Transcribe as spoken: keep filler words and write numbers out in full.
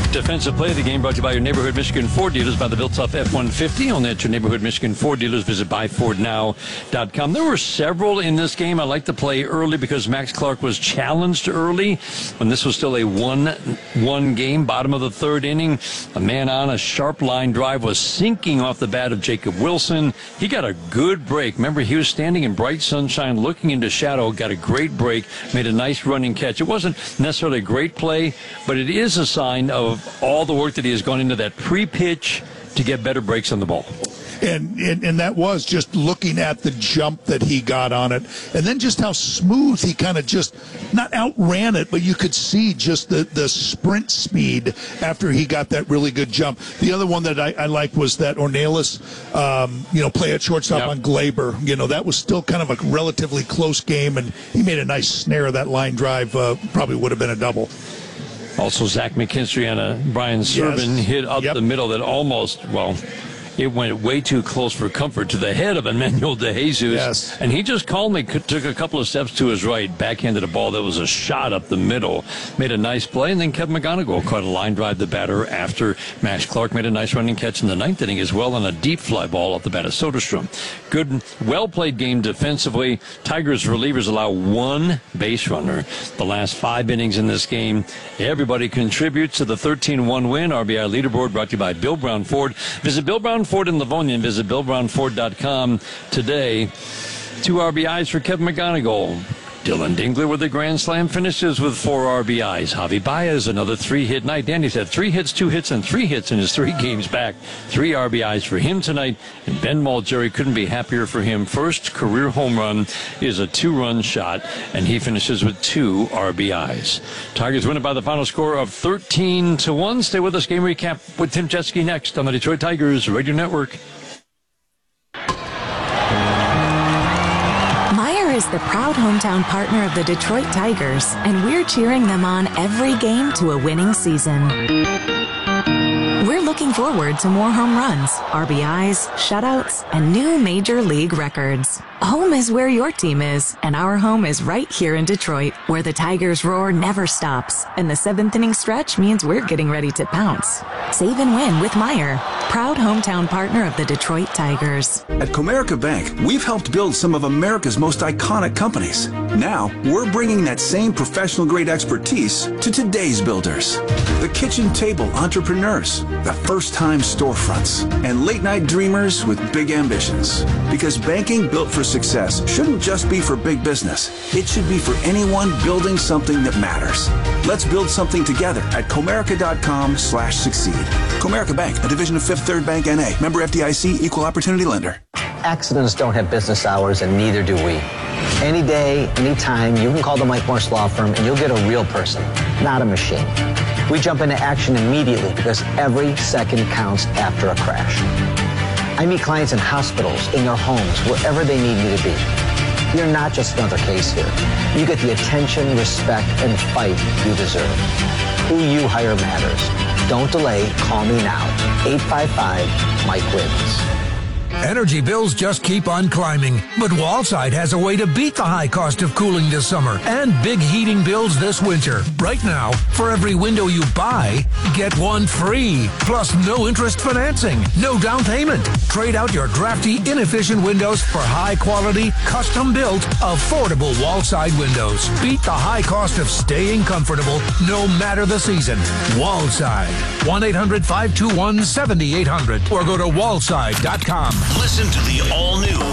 Defensive play of the game brought to you by your neighborhood Michigan Ford dealers by the built-up F one fifty. Only at your neighborhood Michigan Ford dealers. Visit buy ford now dot com. There were several in this game. I like to play early because Max Clark was challenged early when this was still a one one game. Bottom of the third inning, a man on a sharp line drive was sinking off the bat of Jacob Wilson. He got a good break. Remember, he was standing in bright sunshine looking into shadow, got a great break, made a nice running catch. It wasn't necessarily a great play, but it is a sign of all the work that he has gone into that pre-pitch to get better breaks on the ball. And, and and that was just looking at the jump that he got on it, and then just how smooth he kind of just not outran it, but you could see just the, the sprint speed after he got that really good jump. The other one that I, I liked was that Ornelas, um, you know, play at shortstop yep. on Glaber. You know, that was still kind of a relatively close game, and he made a nice snare of that line drive. Uh, probably would have been a double. Also, Zach McKinstry and a Brian Serban yes. hit up yep. the middle that almost, well, it went way too close for comfort to the head of Emmanuel De Jesus. Yes. And he just calmly took a couple of steps to his right, backhanded a ball that was a shot up the middle, made a nice play, and then Kevin McGonigal caught a line drive the batter after Max Clark made a nice running catch in the ninth inning as well on a deep fly ball off the bat of Soderstrom. Good, well-played game defensively. Tigers relievers allow one base runner the last five innings in this game. Everybody contributes to the thirteen one win. R B I leaderboard brought to you by Bill Brown Ford. Visit Bill Brown Ford in Livonia and visit bill brown ford dot com today. Two R B Is for Kevin McGonigal. Dylan Dingler with a grand slam finishes with four R B Is. Javi Baez, another three-hit night. Danny's had three hits, two hits, and three hits in his three games back. Three R B Is for him tonight. And Ben Malgeri couldn't be happier for him. First career home run is a two-run shot, and he finishes with two R B Is. Tigers win it by the final score of thirteen to one. Stay with us. Game recap with Tim Chesky next on the Detroit Tigers Radio Network. Is the proud hometown partner of the Detroit Tigers, and we're cheering them on every game to a winning season. We're looking forward to more home runs, R B Is, shutouts, and new major league records. Home is where your team is, and our home is right here in Detroit, where the Tigers' roar never stops, and the seventh inning stretch means we're getting ready to pounce. Save and win with Meijer, proud hometown partner of the Detroit Tigers. At Comerica Bank, we've helped build some of America's most iconic companies. Now, we're bringing that same professional-grade expertise to today's builders. The kitchen table entrepreneurs, the first-time storefronts, and late-night dreamers with big ambitions. Because banking built for success shouldn't just be for big business. It should be for anyone building something that matters. Let's build something together at comerica dot com slash succeed. Comerica Bank, a division of Fifth Third Bank N A. Member F D I C, Equal Opportunity Lender. Accidents don't have business hours, and neither do we. Any day, any time, you can call the Mike Morse Law Firm, and you'll get a real person, not a machine. We jump into action immediately because every second counts after a crash. I meet clients in hospitals, in their homes, wherever they need me to be. You're not just another case here. You get the attention, respect, and fight you deserve. Who you hire matters. Don't delay. Call me now. eight five five, Mike wins. Energy bills just keep on climbing, but Wallside has a way to beat the high cost of cooling this summer and big heating bills this winter. Right now, for every window you buy, get one free, plus no interest financing, no down payment. Trade out your drafty, inefficient windows for high-quality, custom-built, affordable Wallside windows. Beat the high cost of staying comfortable, no matter the season. Wallside, one eight hundred, five two one, seven eight hundred, or go to wallside dot com. Listen to the all-new